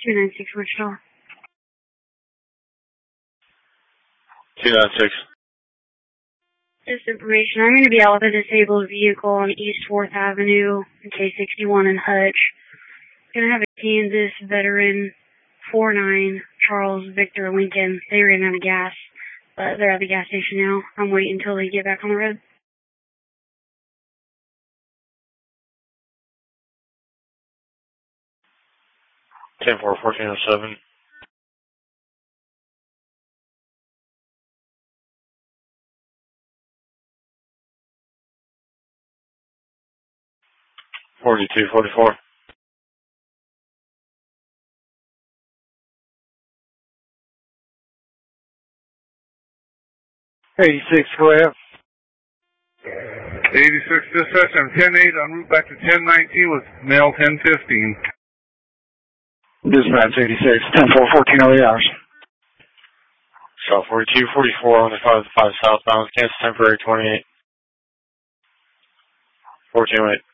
296 Wichita. 296. Just information, I'm going to be out with a disabled vehicle on East 4th Avenue, K61 in Hutch. Going to have a Kansas veteran 49 Charles Victor Lincoln. They ran out of gas, but they're at the gas station now. I'm waiting until they get back on the road. 10-4, 1407. $42, 44. $86, go ahead. 86 dispatch, I'm 10-8 en route back to 1019 with male 1015. Dispatch 86, 10-4, 1408 hours. Shot 42, 44 on the 5 southbound, Kansas temporary 28. 1408.